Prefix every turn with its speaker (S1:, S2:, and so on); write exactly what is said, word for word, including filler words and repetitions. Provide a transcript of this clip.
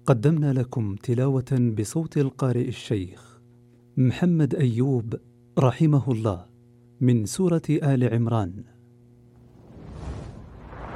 S1: قدمنا لكم تلاوة بصوت القارئ الشيخ محمد أيوب رحمه الله من سورة آل عمران.